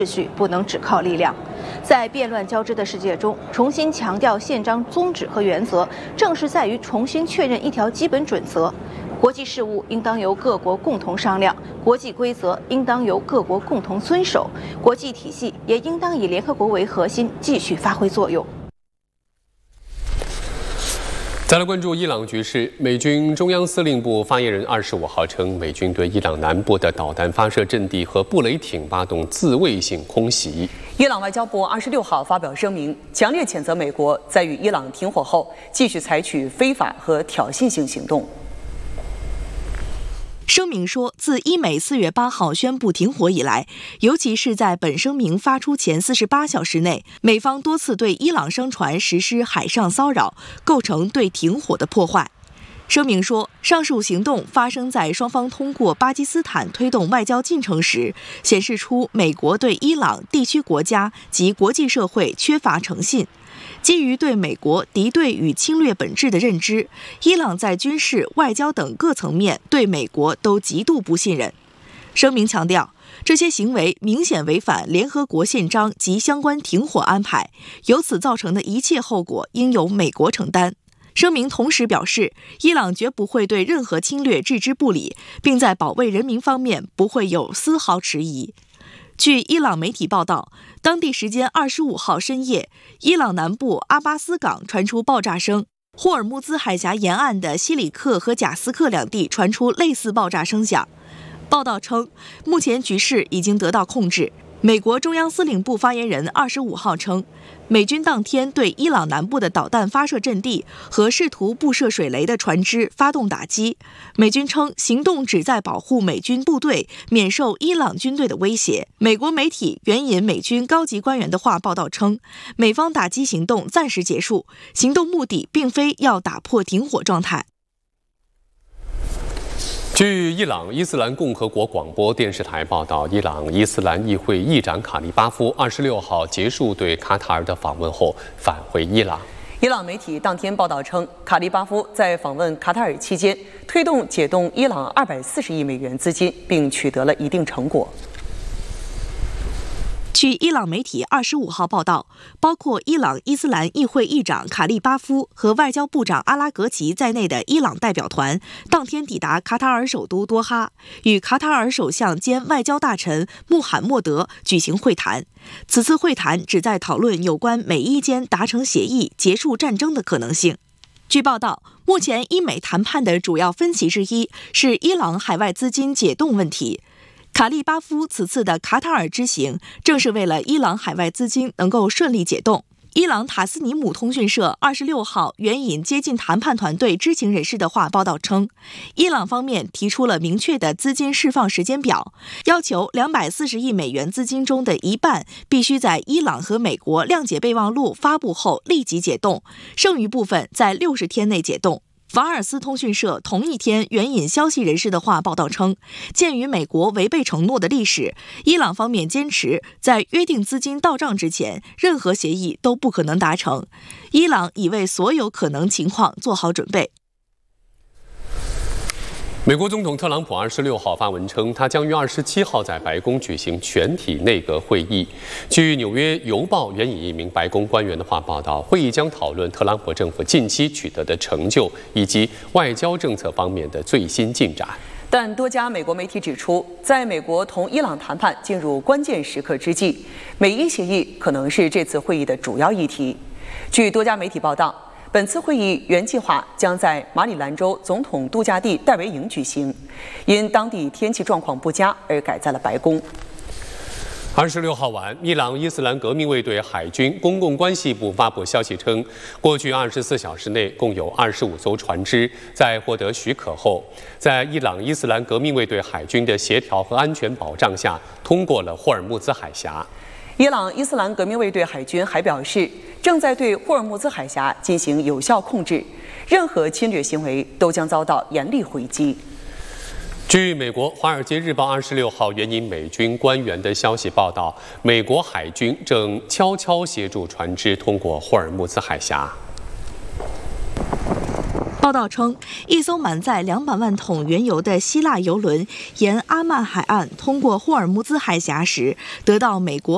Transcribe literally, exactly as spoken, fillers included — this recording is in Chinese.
秩序不能只靠力量。在变乱交织的世界中，重新强调宪章宗旨和原则，正是在于重新确认一条基本准则：国际事务应当由各国共同商量，国际规则应当由各国共同遵守，国际体系也应当以联合国为核心继续发挥作用。 再来关注伊朗局势，美军中央司令部发言人二十五号称，美军对伊朗南部的导弹发射阵地和布雷艇发动自卫性空袭。 伊朗外交部二十六号发表声明，强烈谴责美国在与伊朗停火后继续采取非法和挑衅性行动。 声明说，自伊美四月八号宣布停火以来，尤其是在本声明发出前四十八小时内，美方多次对伊朗商船实施海上骚扰，构成对停火的破坏。声明说，上述行动发生在双方通过巴基斯坦推动外交进程时，显示出美国对伊朗地区国家及国际社会缺乏诚信。基于对美国敌对与侵略本质的认知，伊朗在军事、外交等各层面对美国都极度不信任。声明强调，这些行为明显违反联合国宪章及相关停火安排，由此造成的一切后果应由美国承担。声明同时表示，伊朗绝不会对任何侵略置之不理，并在保卫人民方面不会有丝毫迟疑。据伊朗媒体报道，当地时间二十五号深夜，伊朗南部阿巴斯港传出爆炸声，霍尔木兹海峡沿岸的西里克和贾斯克两地传出类似爆炸声响。报道称，目前局势已经得到控制。美国中央司令部发言人二十五号称，美军当天对伊朗南部的导弹发射阵地和试图布设水雷的船只发动打击。美军称，行动旨在保护美军部队免受伊朗军队的威胁。美国媒体援引美军高级官员的话报道称，美方打击行动暂时结束，行动目的并非要打破停火状态。 据伊朗伊斯兰共和国广播电视台报道，伊朗伊斯兰议会议长卡利巴夫二十六号结束对卡塔尔的访问后返回伊朗。 伊朗媒体当天报道称，卡利巴夫在访问卡塔尔期间，推动解冻伊朗二百四十亿美元资金，并取得了一定成果。 据伊朗媒体二十五号报道，包括伊朗伊斯兰议会议长卡利巴夫和外交部长阿拉格齐在内的伊朗代表团当天抵达卡塔尔首都多哈，与卡塔尔首相兼外交大臣穆罕默德举行会谈。此次会谈旨在讨论有关美伊间达成协议、结束战争的可能性。据报道，目前伊美谈判的主要分歧之一是伊朗海外资金解冻问题。卡利巴夫此次的卡塔尔之行，正是为了伊朗海外资金能够顺利解冻。伊朗塔斯尼姆通讯社二十六号援引接近谈判团队知情人士的话报道称，伊朗方面提出了明确的资金释放时间表，要求两百四十亿美元资金中的一半必须在伊朗和美国谅解备忘录发布后立即解冻，剩余部分在六十天内解冻。法尔斯通讯社同一天援引消息人士的话报道称，鉴于美国违背承诺的历史，伊朗方面坚持在约定资金到账之前，任何协议都不可能达成。伊朗已为所有可能情况做好准备。 美国总统特朗普二十六号发文称，他将于二十七号在白宫举行全体内阁会议。据《纽约邮报》援引一名白宫官员的话报道，会议将讨论特朗普政府近期取得的成就以及外交政策方面的最新进展。 但多家美国媒体指出，在美国同伊朗谈判进入关键时刻之际，美伊协议可能是这次会议的主要议题。据多家媒体报道，本次会议原计划将在马里兰州总统度假地戴维营举行，因当地天气状况不佳而改在了白宫。 二十六号晚，伊朗伊斯兰革命卫队海军公共关系部发布消息称，过去二十四小时内共有二十五艘船只在获得许可后，在伊朗伊斯兰革命卫队海军的协调和安全保障下，通过了霍尔木兹海峡。 伊朗伊斯兰革命卫队海军还表示，正在对霍尔木兹海峡进行有效控制，任何侵略行为都将遭到严厉回击。 据美国《华尔街日报》二十六号援引美军官员的消息报道，美国海军正悄悄协助船只通过霍尔木兹海峡。 报道称，一艘满载两百万桶原油的希腊油轮沿阿曼海岸通过霍尔木兹海峡时，得到美国